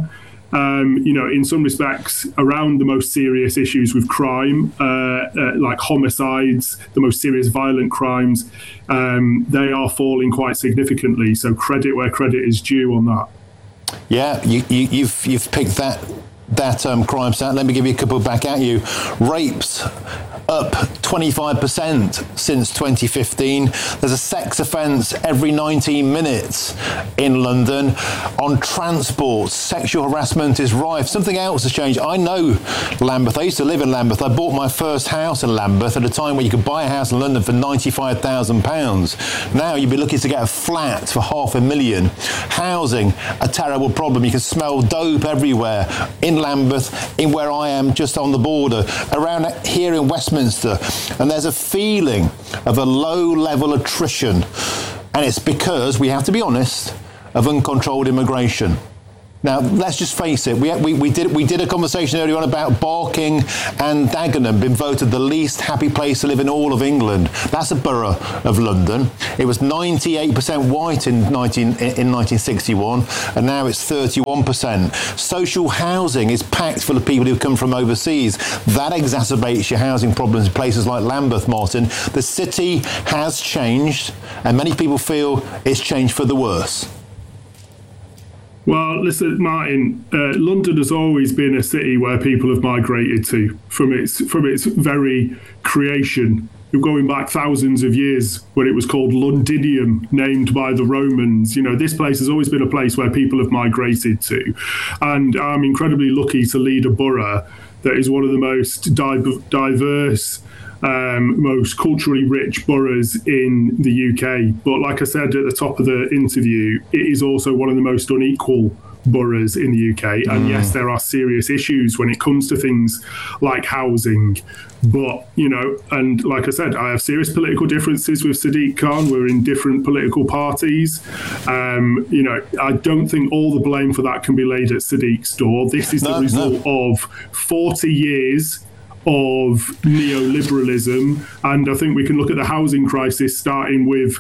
um, you know, in some respects, around the most serious issues with crime, uh, uh, like homicides, the most serious violent crimes, um, they are falling quite significantly. So credit where credit is due on that. Yeah, you, you, you've you've picked that that um, crime stat. Let me give you a couple back at you. Rapes up twenty-five percent since twenty fifteen. There's a sex offence every nineteen minutes in London. On transport, sexual harassment is rife. Something else has changed. I know Lambeth. I used to live in Lambeth. I bought my first house in Lambeth at a time when you could buy a house in London for ninety-five thousand pounds. Now you'd be looking to get a flat for half a million. Housing, a terrible problem. You can smell dope everywhere in Lambeth, in where I am, just on the border, around here in Westminster. And there's a feeling of a low-level attrition. And it's because, we have to be honest, of uncontrolled immigration. Now, let's just face it, we, we, we, did, we did a conversation earlier on about Barking and Dagenham being voted the least happy place to live in all of England. That's a borough of London. It was ninety-eight percent white in, nineteen, in nineteen sixty-one, and now it's thirty-one percent. Social housing is packed full of people who come from overseas. That exacerbates your housing problems in places like Lambeth, Martin. The city has changed, and many people feel it's changed for the worse. Well, listen, Martin, uh, London has always been a city where people have migrated to from its from its very creation. You're going back thousands of years when it was called Londinium, named by the Romans. You know, this place has always been a place where people have migrated to. And I'm incredibly lucky to lead a borough that is one of the most di- diverse, Um, most culturally rich boroughs in the U K. But like I said at the top of the interview, it is also one of the most unequal boroughs in the U K. And mm. yes, there are serious issues when it comes to things like housing. But, you know, and like I said, I have serious political differences with Sadiq Khan. We're in different political parties. Um, you know, I don't think all the blame for that can be laid at Sadiq's door. This is no, the result no. of forty years of neoliberalism, and I think we can look at the housing crisis starting with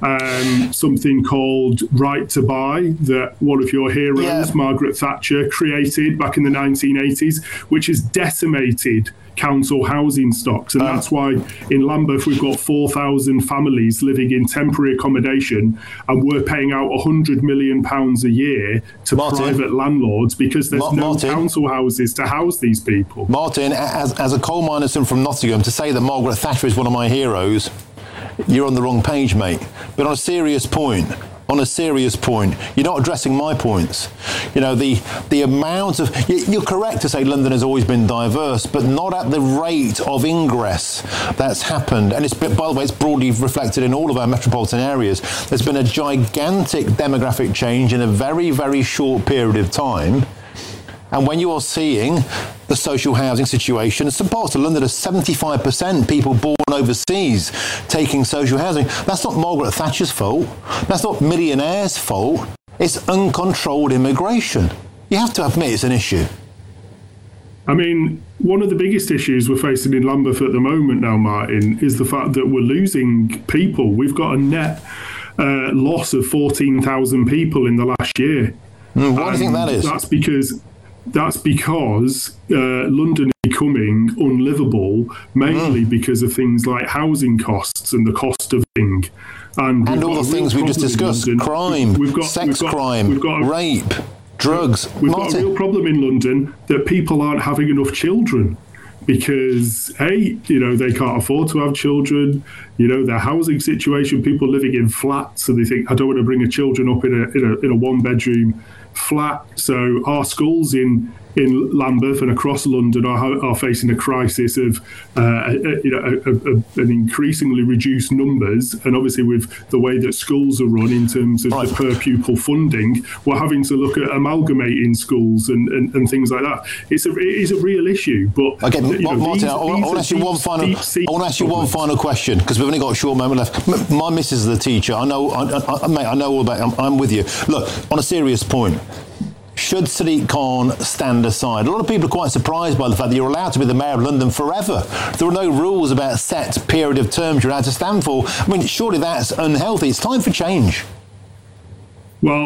um, something called Right to Buy that one of your heroes, yeah. Margaret Thatcher, created back in the nineteen eighties, which has decimated council housing stocks. And um, that's why in Lambeth we've got four thousand families living in temporary accommodation, and we're paying out one hundred million pounds a year to Martin, private landlords because there's Ma- no Martin, council houses to house these people. Martin, as, as a coal miner from Nottingham, to say that Margaret Thatcher is one of my heroes, you're on the wrong page, mate. But on a serious point, on a serious point, you're not addressing my points. You know, the the amount of... You're correct to say London has always been diverse, but not at the rate of ingress that's happened. And it's, by the way, it's broadly reflected in all of our metropolitan areas. There's been a gigantic demographic change in a very, very short period of time. And when you are seeing the social housing situation, some parts of London are seventy-five percent people born overseas taking social housing. That's not Margaret Thatcher's fault. That's not millionaires' fault. It's uncontrolled immigration. You have to admit it's an issue. I mean, one of the biggest issues we're facing in Lambeth at the moment now, Martin, is the fact that we're losing people. We've got a net uh, loss of fourteen thousand people in the last year. Mm, why do you think that is? That's because... That's because uh, London is becoming unlivable, mainly mm. because of things like housing costs and the cost of living. And, and all the things we just discussed, crime, we've got, sex we've got, crime, we've got a, rape, drugs. We've Martin. got a real problem in London that people aren't having enough children because, hey, you know, they can't afford to have children. You know, their housing situation, people living in flats, so they think, I don't want to bring a children up in a in a, in a one-bedroom flat. So our schools in in Lambeth and across London are, are facing a crisis of uh, a, you know a, a, an increasingly reduced numbers, and obviously with the way that schools are run in terms of right. the per pupil funding, we're having to look at amalgamating schools and, and, and things like that. It's a it is a real issue. But okay, you know, Martin, these, I want to ask you one final. I want to ask you one final question because we've only got a short moment left. My missus is the teacher. I know, I, I, mate. I know all about it. I'm, I'm with you. Look, on a serious point. Should Sadiq Khan stand aside? A lot of people are quite surprised by the fact that you're allowed to be the Mayor of London forever. There are no rules about a set period of terms you're allowed to stand for. I mean, surely that's unhealthy. It's time for change. Well,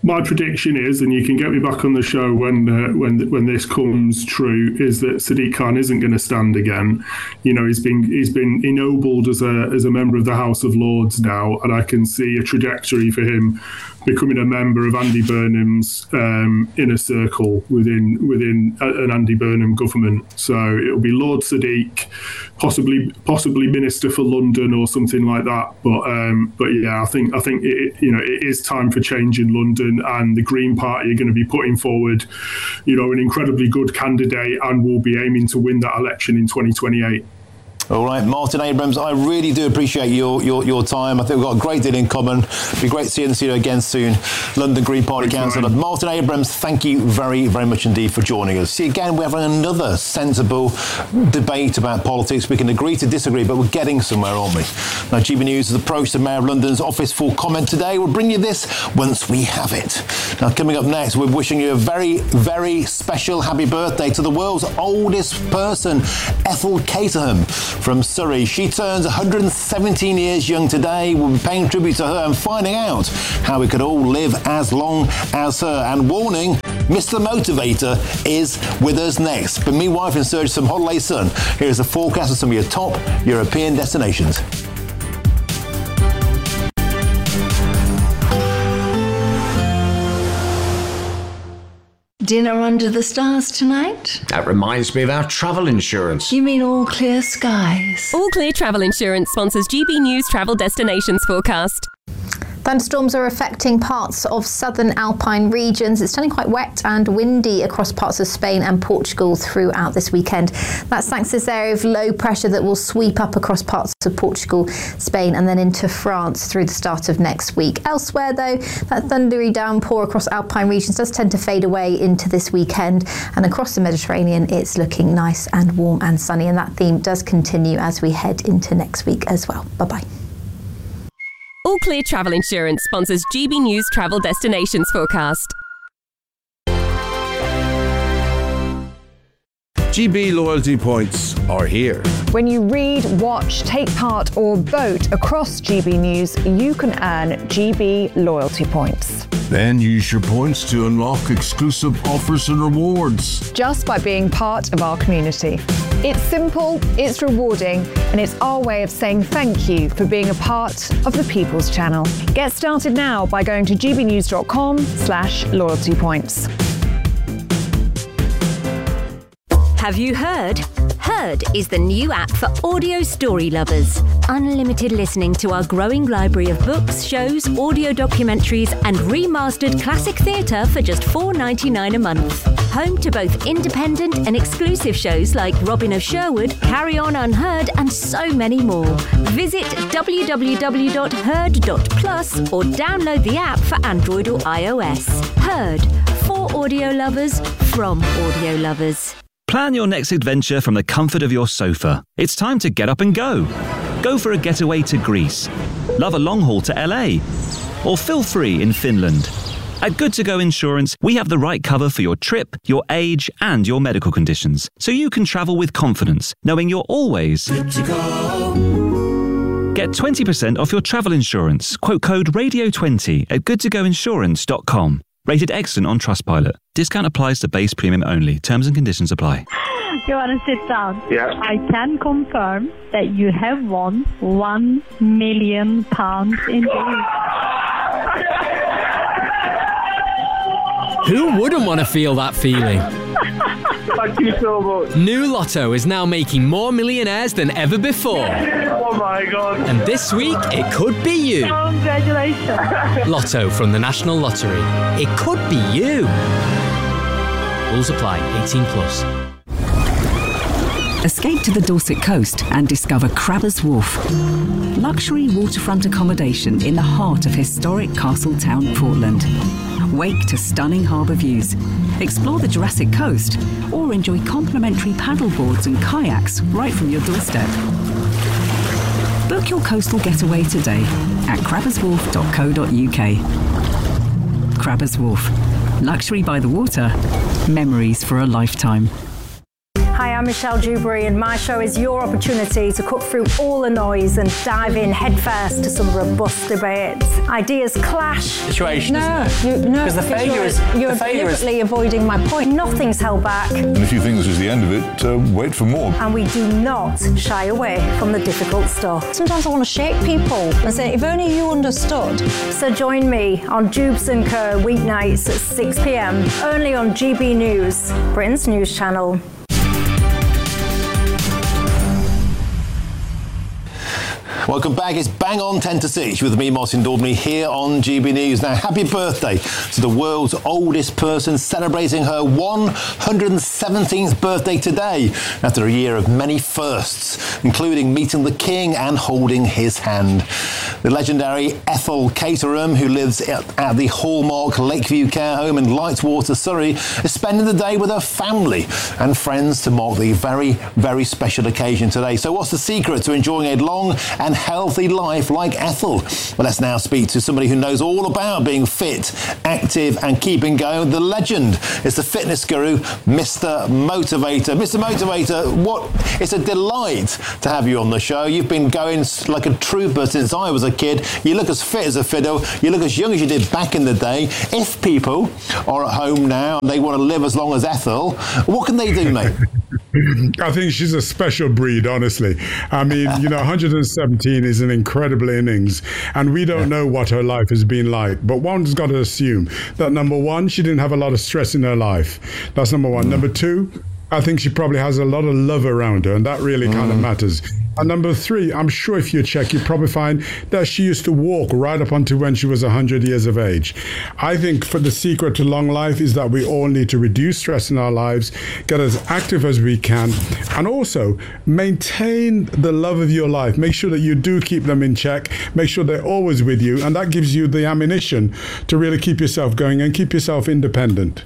my prediction is, and you can get me back on the show when uh, when when this comes true, is that Sadiq Khan isn't going to stand again. You know, he's been he's been ennobled as a as a member of the House of Lords now, and I can see a trajectory for him becoming a member of Andy Burnham's um, inner circle within within a, an Andy Burnham government. So it'll be Lord Sadiq, possibly possibly Minister for London or something like that. But um, but yeah, I think I think it, you know it is time for change in London, and the Green Party are going to be putting forward, you know, an incredibly good candidate, and will be aiming to win that election in twenty twenty-eight. All right, Martin Abrams, I really do appreciate your, your, your time. I think we've got a great deal in common. It'll be great seeing you again soon. London Green Party Thanks, Councillor Martin Abrams, thank you very, very much indeed for joining us. See, again, we're having another sensible debate about politics. We can agree to disagree, but we're getting somewhere, aren't we? Now, G B News has approached the Mayor of London's office for comment today. We'll bring you this once we have it. Now, coming up next, we're wishing you a very, very special happy birthday to the world's oldest person, Ethel Caterham from Surrey. She turns one hundred seventeen years young today. We'll be paying tribute to her and finding out how we could all live as long as her. And warning, Mister Motivator is with us next. But meanwhile, in search of some holiday sun, here's a forecast of some of your top European destinations. Dinner under the stars tonight? That reminds me of our travel insurance. You mean All Clear Skies? All Clear Travel Insurance sponsors G B News Travel Destinations Forecast. Thunderstorms are affecting parts of southern Alpine regions. It's turning quite wet and windy across parts of Spain and Portugal throughout this weekend. That's thanks to this area of low pressure that will sweep up across parts of Portugal, Spain and then into France through the start of next week. Elsewhere though, that thundery downpour across Alpine regions does tend to fade away into this weekend, and across the Mediterranean it's looking nice and warm and sunny, and that theme does continue as we head into next week as well. Bye-bye. All Clear Travel Insurance sponsors G B News Travel Destinations Forecast. G B loyalty points are here. When you read, watch, take part or vote across G B News, you can earn G B loyalty points. Then use your points to unlock exclusive offers and rewards. Just by being part of our community. It's simple, it's rewarding, and it's our way of saying thank you for being a part of the People's Channel. Get started now by going to gbnews.com slash loyalty points. Have you heard? Heard is the new app for audio story lovers. Unlimited listening to our growing library of books, shows, audio documentaries, and remastered classic theatre for just four dollars ninety-nine a month. Home to both independent and exclusive shows like Robin of Sherwood, Carry On Unheard, and so many more. Visit w w w dot heard dot plus or download the app for Android or iOS. Heard, for audio lovers, from audio lovers. Plan your next adventure from the comfort of your sofa. It's time to get up and go. Go for a getaway to Greece. Love a long haul to L A. Or feel free in Finland. At Good To Go Insurance, we have the right cover for your trip, your age, and your medical conditions, so you can travel with confidence, knowing you're always good to go. Get twenty percent off your travel insurance. Quote code radio twenty at good to go insurance dot com. Rated excellent on Trustpilot. Discount applies to base premium only. Terms and conditions apply. You want to sit down? Yeah. I can confirm that you have won one million pounds in gold. Who wouldn't want to feel that feeling? Thank you so much. New Lotto is now making more millionaires than ever before. Oh my God. And this week, it could be you. Congratulations. Lotto from the National Lottery. It could be you. Rules apply. eighteen plus. Escape to the Dorset coast and discover Crabbers Wharf. Luxury waterfront accommodation in the heart of historic Castletown, Portland. Wake to stunning harbour views. Explore the Jurassic Coast or enjoy complimentary paddle boards and kayaks right from your doorstep. Book your coastal getaway today at crabbers wharf dot co dot u k. Crabbers Wharf. Luxury by the water. Memories for a lifetime. Hi, I'm Michelle Dewberry, and my show is your opportunity to cut through all the noise and dive in headfirst to some robust debates. Ideas clash. Situation. No, you, no, because the failure you're, is you're the failure deliberately is... avoiding my point. Nothing's held back. And if you think this is the end of it, uh, wait for more. And we do not shy away from the difficult stuff. Sometimes I want to shake people and say, if only you understood. So join me on Jubes and Co. weeknights at six p.m. only on G B News, Britain's news channel. Welcome back. It's bang on ten to six with me, Martin Daubney, here on G B News. Now, happy birthday to the world's oldest person celebrating her one hundred seventeenth birthday today, after a year of many firsts, including meeting the King and holding his hand. The legendary Ethel Caterham, who lives at, at the Hallmark Lakeview Care Home in Lightwater, Surrey, is spending the day with her family and friends to mark the very, very special occasion today. So what's the secret to enjoying a long and healthy life like Ethel? Well, let's now speak to somebody who knows all about being fit, active and keeping going. The legend is the fitness guru, Mister Motivator. Mister Motivator, what? It's a delight to have you on the show. You've been going like a trooper since I was a kid. You look as fit as a fiddle. You look as young as you did back in the day. If people are at home now and they want to live as long as Ethel, what can they do, mate? I think she's a special breed, honestly. I mean, you know, one hundred seventeen is an incredible innings, and we don't know what her life has been like. But one's got to assume that, number one, she didn't have a lot of stress in her life. That's number one. Mm. Number two, I think she probably has a lot of love around her, and that really mm. kind of matters. And number three, I'm sure if you check, you probably find that she used to walk right up until when she was one hundred years of age. I think for the secret to long life is that we all need to reduce stress in our lives, get as active as we can, and also maintain the love of your life. Make sure that you do keep them in check. Make sure they're always with you, and that gives you the ammunition to really keep yourself going and keep yourself independent.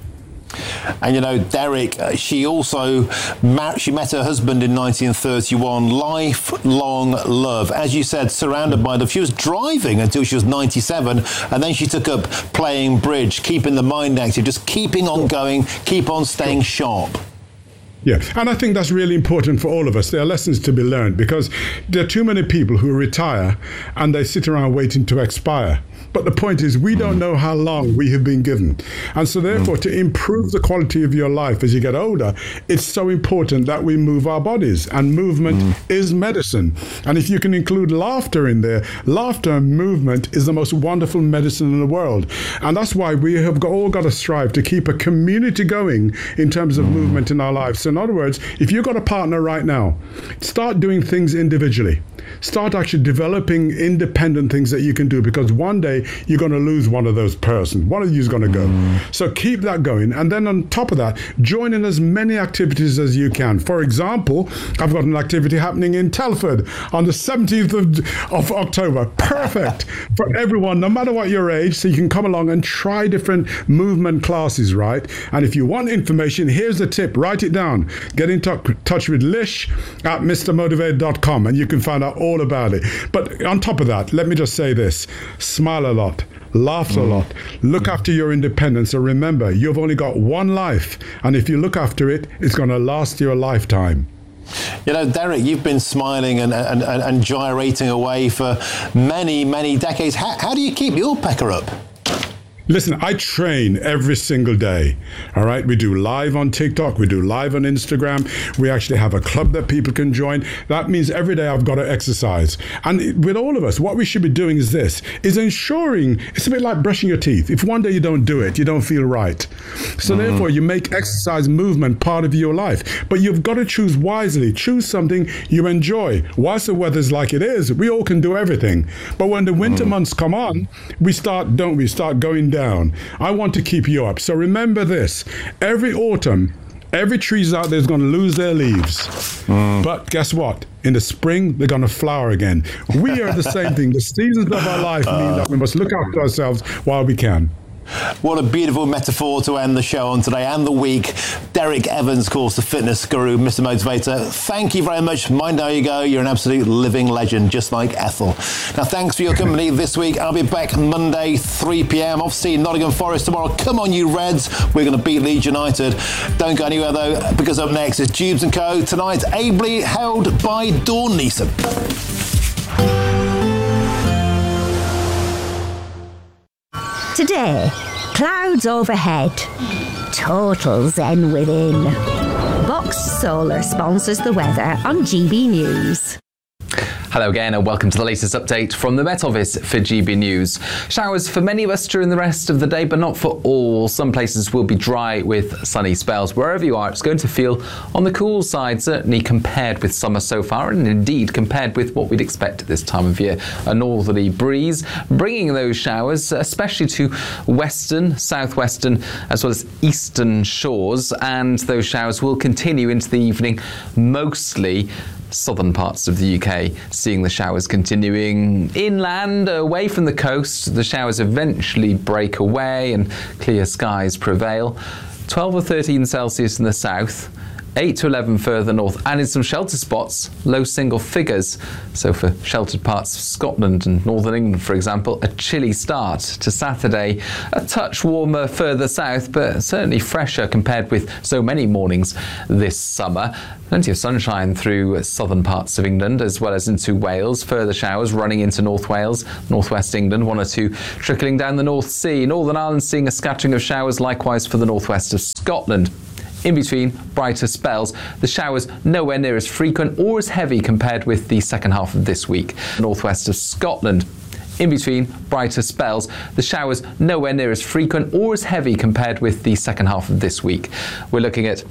And you know, Derek, uh, she also mar- she met her husband in nineteen thirty-one. Lifelong love, as you said, surrounded by them. She was driving until she was ninety-seven, and then she took up playing bridge, keeping the mind active, just keeping on going, keep on staying sharp. Yeah, and I think that's really important for all of us. There are lessons to be learned, because there are too many people who retire and they sit around waiting to expire. But the point is, we don't know how long we have been given. And so therefore, mm. to improve the quality of your life as you get older, it's so important that we move our bodies. And movement mm. is medicine. And if you can include laughter in there, laughter and movement is the most wonderful medicine in the world. And that's why we have got, all got to strive to keep a community going in terms of mm. movement in our lives. So in other words, if you've got a partner right now, start doing things individually. Start actually developing independent things that you can do, because one day you're going to lose one of those persons. One of you is going to go. Mm. So keep that going. And then on top of that, join in as many activities as you can. For example, I've got an activity happening in Telford on the seventeenth of, of October. Perfect for everyone, no matter what your age. So you can come along and try different movement classes, right? And if you want information, here's the tip. Write it down. Get in t- touch with Lish at Mr Motivator dot com, and you can find out all about it. But on top of that, let me just say this. Smile a lot. Laugh a lot. Look after your independence. And remember, you've only got one life. And if you look after it, it's going to last you a lifetime. You know, Derek, you've been smiling and, and, and, and gyrating away for many, many decades. How, how do you keep your pecker up? Listen, I train every single day, all right? We do live on TikTok. We do live on Instagram. We actually have a club that people can join. That means every day I've got to exercise. And with all of us, what we should be doing is this, is ensuring, it's a bit like brushing your teeth. If one day you don't do it, you don't feel right. So mm. therefore, you make exercise movement part of your life. But you've got to choose wisely. Choose something you enjoy. Whilst the weather's like it is, we all can do everything. But when the winter mm. months come on, we start, don't we, start going down. Down. I want to keep you up. So remember this, every autumn, every tree's out there is going to lose their leaves. Mm. But guess what? In the spring, they're going to flower again. We are the same thing. The seasons of our life mean that we must look after ourselves while we can. What a beautiful metaphor to end the show on today and the week. Derek Evans, of course, the fitness guru, Mister Motivator. Thank you very much. Mind how you go. You're an absolute living legend, just like Ethel. Now, thanks for your company this week. I'll be back Monday, three p.m. Obviously, Nottingham Forest tomorrow. Come on, you Reds. We're going to beat Leeds United. Don't go anywhere, though, because up next is Jubes and Co. Tonight, ably held by Dawn Neeson. Today, clouds overhead, total zen within. Box Solar sponsors the weather on G B News. Hello again and welcome to the latest update from the Met Office for G B News. Showers for many of us during the rest of the day, but not for all. Some places will be dry with sunny spells. Wherever you are, it's going to feel on the cool side, certainly compared with summer so far, and indeed compared with what we'd expect at this time of year. A northerly breeze bringing those showers, especially to western, southwestern, as well as eastern shores, and those showers will continue into the evening, mostly southern parts of the U K, seeing the showers continuing inland, away from the coast. The showers eventually break away and clear skies prevail. twelve or thirteen Celsius in the south, eight to eleven further north, and in some sheltered spots, low single figures. So for sheltered parts of Scotland and northern England, for example, a chilly start to Saturday. A touch warmer further south, but certainly fresher compared with so many mornings this summer. Plenty of sunshine through southern parts of England, as well as into Wales. Further showers running into North Wales, northwest England, one or two trickling down the North Sea. Northern Ireland seeing a scattering of showers, likewise for the northwest of Scotland. In between, brighter spells. The showers nowhere near as frequent or as heavy compared with the second half of this week. Northwest of Scotland. In between, brighter spells. The showers nowhere near as frequent or as heavy compared with the second half of this week. We're looking at